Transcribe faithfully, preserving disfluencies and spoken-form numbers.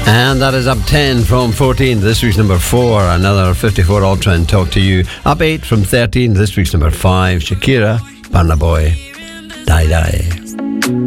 And that is up ten from fourteen, this week's number four. Another fifty-four Ultra and Talk to You. Up eight from thirteen, this week's number five. Shakira, Burna Boy, Die Die.